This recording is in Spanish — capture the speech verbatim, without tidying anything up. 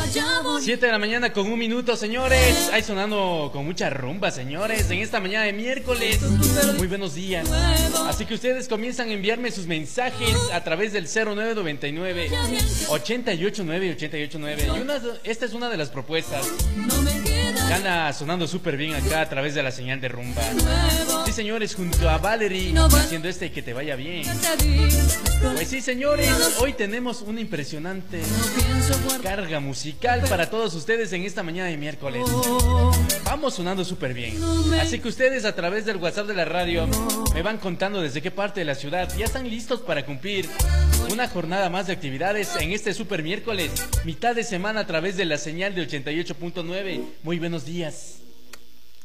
siete de la mañana con un minuto, señores. Ahí sonando con mucha rumba, señores, en esta mañana de miércoles. Muy buenos días. Así que ustedes comienzan a enviarme sus mensajes a través del cero nueve noventa y nueve, ochenta y ocho nueve, ochenta y ocho nueve. Y una, esta es una de las propuestas que anda sonando súper bien acá a través de la señal de rumba. Sí, señores, junto a Valerie, haciendo este que te vaya bien. Pues sí, señores, hoy tenemos una impresionante carga musical para todos ustedes en esta mañana de miércoles. Vamos sonando súper bien. Así que ustedes a través del WhatsApp de la radio me van contando desde qué parte de la ciudad ya están listos para cumplir una jornada más de actividades en este súper miércoles, mitad de semana a través de la señal de ochenta y ocho punto nueve. Muy buenos días.